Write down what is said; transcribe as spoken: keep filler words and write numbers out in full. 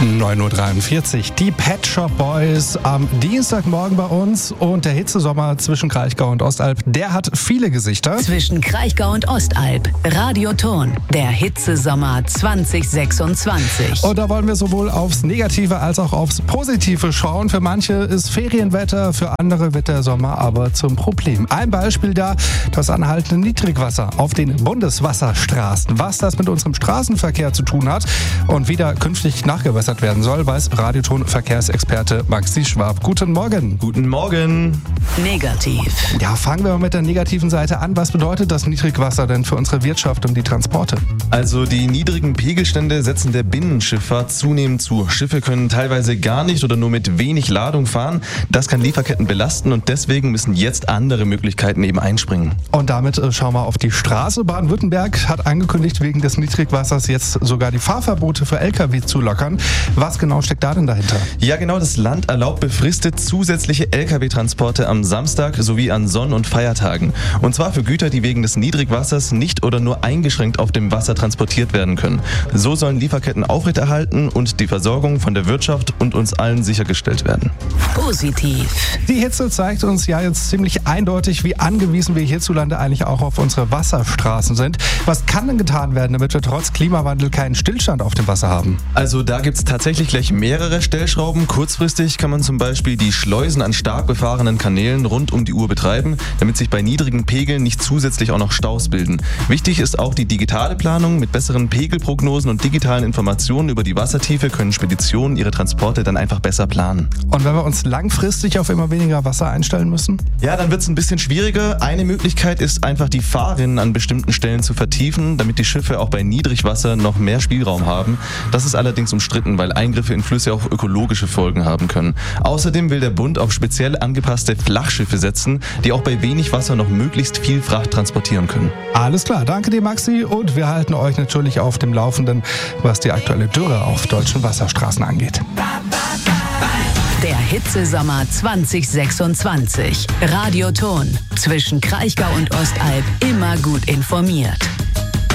neun Uhr dreiundvierzig, die Pet Shop Boys am Dienstagmorgen bei uns und der Hitzesommer zwischen Kraichgau und Ostalb, der hat viele Gesichter. Zwischen Kraichgau und Ostalb, Radioton, der Hitzesommer zwanzig sechsundzwanzig. Und da wollen wir sowohl aufs Negative als auch aufs Positive schauen. Für manche ist Ferienwetter, für andere wird der Sommer aber zum Problem. Ein Beispiel da, das anhaltende Niedrigwasser auf den Bundeswasserstraßen. Was das mit unserem Straßenverkehr zu tun hat und wie da künftig nachgebessert werden soll, weiß Radioton-Verkehrsexperte Maxi Schwab. Guten Morgen. Guten Morgen. Negativ. Ja, fangen wir mal mit der negativen Seite an. Was bedeutet das Niedrigwasser denn für unsere Wirtschaft und die Transporte? Also die niedrigen Pegelstände setzen der Binnenschifffahrt zunehmend zu. Schiffe können teilweise gar nicht oder nur mit wenig Ladung fahren. Das kann Lieferketten belasten und deswegen müssen jetzt andere Möglichkeiten eben einspringen. Und damit äh, schauen wir auf die Straße. Baden-Württemberg hat angekündigt, wegen des Niedrigwassers jetzt sogar die Fahrverbote für L K W zu lockern. Was genau steckt da denn dahinter? Ja genau, das Land erlaubt befristet zusätzliche L K W-Transporte am Samstag sowie an Sonn- und Feiertagen. Und zwar für Güter, die wegen des Niedrigwassers nicht oder nur eingeschränkt auf dem Wasser transportiert werden können. So sollen Lieferketten aufrechterhalten und die Versorgung von der Wirtschaft und uns allen sichergestellt werden. Positiv. Die Hitze zeigt uns ja jetzt ziemlich eindeutig, wie angewiesen wir hierzulande eigentlich auch auf unsere Wasserstraßen sind. Was kann denn getan werden, damit wir trotz Klimawandel keinen Stillstand auf dem Wasser haben? Also da gibt es tatsächlich gleich mehrere Stellschrauben. Kurzfristig kann man zum Beispiel die Schleusen an stark befahrenen Kanälen rund um die Uhr betreiben, damit sich bei niedrigen Pegeln nicht zusätzlich auch noch Staus bilden. Wichtig ist auch die digitale Planung. Mit besseren Pegelprognosen und digitalen Informationen über die Wassertiefe können Speditionen ihre Transporte dann einfach besser planen. Und wenn wir uns langfristig auf immer weniger Wasser einstellen müssen? Ja, dann wird es ein bisschen schwieriger. Eine Möglichkeit ist einfach die Fahrrinnen an bestimmten Stellen zu vertiefen, damit die Schiffe auch bei Niedrigwasser noch mehr Spielraum haben. Das ist allerdings umstritten, weil Eingriffe in Flüsse auch ökologische Folgen haben können. Außerdem will der Bund auf speziell angepasste Flachschiffe setzen, die auch bei wenig Wasser noch möglichst viel Fracht transportieren können. Alles klar, danke dir Maxi und wir halten euch natürlich auf dem Laufenden, was die aktuelle Dürre auf deutschen Wasserstraßen angeht. Der Hitzesommer zwanzig sechsundzwanzig. Radioton. Zwischen Kraichgau und Ostalb immer gut informiert.